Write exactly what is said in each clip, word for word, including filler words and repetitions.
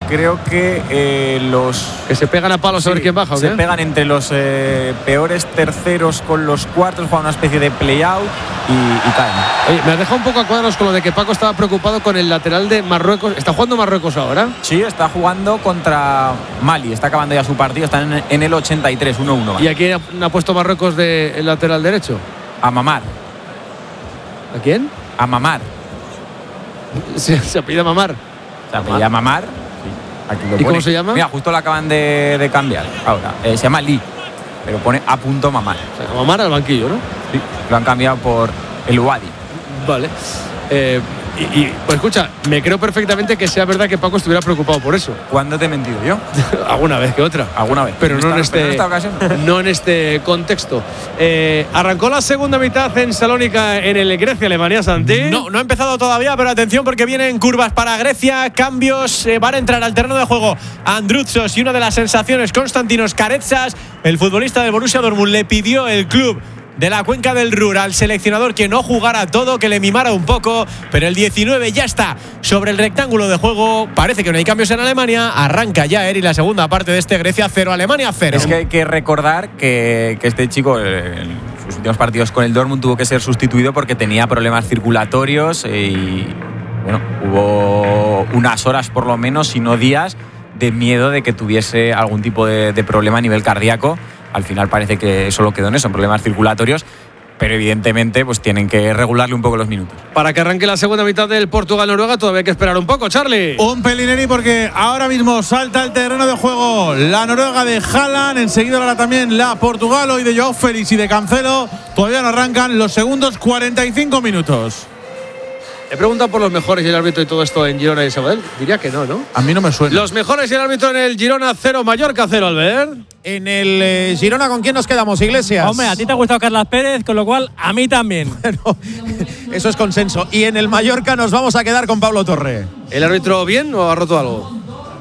creo que eh, los... ¿Que se pegan a palos sí, a ver quién baja? ¿o se qué? pegan entre los eh, peores terceros con los cuartos, juegan una especie de play-out y, y caen. Oye, me has dejado un poco a cuadros con lo de que Paco estaba preocupado con el lateral de Marruecos. ¿Está jugando Marruecos ahora? Sí, está jugando contra Mali, está acabando ya su partido, está en, en el ochenta y tres, uno uno. ¿Y a quién ha, ha puesto Marruecos de el lateral derecho? A Mamar. ¿A quién? A Mamar. Se, se apellida Mamar. Se apellida Mamar. Sí, aquí lo ¿Y pone. cómo se llama? Mira, justo lo acaban de, de cambiar ahora. Eh, se llama Lee, pero pone a punto Mamar. O sea, Mamar al banquillo, ¿no? Sí, lo han cambiado por el Wadi. Vale. Eh, y, y, pues escucha, me creo perfectamente que sea verdad que Paco estuviera preocupado por eso. ¿Cuándo te he mentido yo? Alguna vez que otra. Alguna vez. Pero no en, esta, este, en esta ocasión. No en este contexto. Eh, arrancó la segunda mitad en Salónica en el Grecia-Alemania, Santi. No, no ha empezado todavía, pero atención porque vienen curvas para Grecia, cambios, eh, van a entrar al terreno de juego Androutsos y una de las sensaciones, Konstantinos Karetsas, el futbolista del Borussia Dortmund, le pidió el club de la cuenca del Ruhr al seleccionador que no jugara todo, que le mimara un poco, pero el diecinueve ya está sobre el rectángulo de juego. Parece que no hay cambios en Alemania. Arranca ya Eri la segunda parte de este Grecia cero, Alemania cero. Es que hay que recordar que, que este chico en sus últimos partidos con el Dortmund tuvo que ser sustituido porque tenía problemas circulatorios y bueno, hubo unas horas por lo menos, si no días, de miedo de que tuviese algún tipo de, de problema a nivel cardíaco. Al final parece que solo quedó en eso, en problemas circulatorios, pero evidentemente pues tienen que regularle un poco los minutos. Para que arranque la segunda mitad del Portugal-Noruega todavía hay que esperar un poco, Charlie. Un pelineri porque ahora mismo salta el terreno de juego la Noruega de Haaland, enseguida ahora también la Portugal, hoy de Joao Félix y de Cancelo. Todavía no arrancan los segundos cuarenta y cinco minutos. He preguntado por los mejores y el árbitro y todo esto en Girona y Sabadell. Diría que no, ¿no? A mí no me suena. Los mejores y el árbitro en el Girona cero, Mallorca cero, Albert. En el eh, Girona, ¿con quién nos quedamos, Iglesias? Hombre, a ti te ha gustado Carlas Pérez, con lo cual a mí también. Bueno, eso es consenso. Y en el Mallorca nos vamos a quedar con Pablo Torre. ¿El árbitro bien o ha roto algo?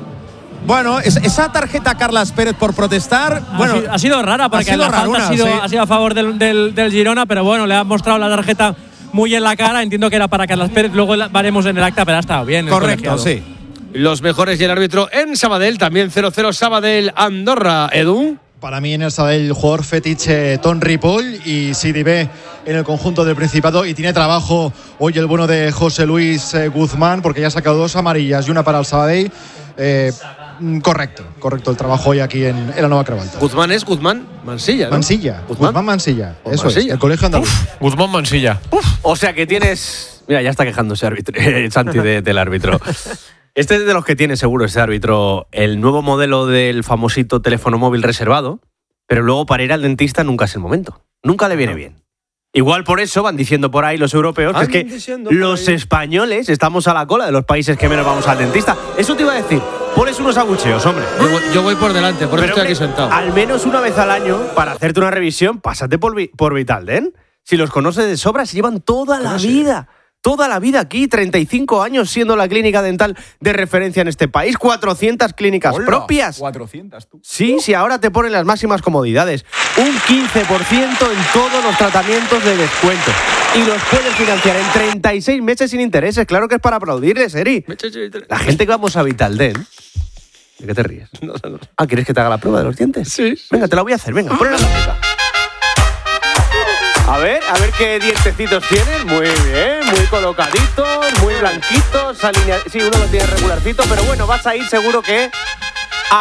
Bueno, es, esa tarjeta Carlas Pérez por protestar, bueno, ha sido, ha sido rara porque ha sido la falta raruna, ha, sido, sí. ha sido a favor del, del, del Girona, pero bueno, le ha mostrado la tarjeta muy en la cara. Entiendo que era para Carlas Pérez, luego veremos en el acta, pero ha estado bien. Correcto, sí. Los mejores y el árbitro en Sabadell, también cero cero Sabadell, Andorra, Edu. Para mí en el Sabadell el jugador fetiche Ton Ripoll y Sidi B en el conjunto del Principado, y tiene trabajo hoy el bueno de José Luis eh, Guzmán, porque ya ha sacado dos amarillas y una para el Sabadell. Eh, correcto, correcto el trabajo hoy aquí en, en la Nueva Cravalta. Guzmán es Guzmán Mansilla, ¿no? Mansilla, Guzmán, Guzmán Mansilla, o eso Mansilla. es, el colegio andaluz. Uf, Guzmán Mansilla. Uf. O sea que tienes… Mira, ya está quejándose árbitro, Santi de, del árbitro. Este es de los que tiene seguro ese árbitro el nuevo modelo del famosito teléfono móvil reservado, pero luego para ir al dentista nunca es el momento. Nunca le viene bien. Igual por eso van diciendo por ahí los europeos que es que los españoles estamos a la cola de los países que menos vamos al dentista. Eso te iba a decir. Pones unos abucheos, hombre. Yo voy, yo voy por delante, por eso estoy aquí sentado. Al menos una vez al año, para hacerte una revisión, pásate por, por Vitaldent. Si los conoces de sobra, se llevan toda la vida. Toda la vida aquí, treinta y cinco años siendo la clínica dental de referencia en este país, cuatrocientas clínicas Hola, propias. cuatrocientas, tú. Sí, sí, ahora te ponen las máximas comodidades. Un quince por ciento en todos los tratamientos de descuento. Y los puedes financiar en treinta y seis meses sin intereses. Claro que es para aplaudirles, Eri. La gente que vamos a Vitaldent… ¿De qué te ríes? No, no. Ah, ¿quieres que te haga la prueba de los dientes? Sí. sí. Venga, te la voy a hacer, venga, ponle la música. A ver, a ver qué dientecitos tienen. Muy bien, muy colocaditos, muy blanquitos. Alinea... Sí, uno lo tiene regularcito, pero bueno, vas a ir seguro que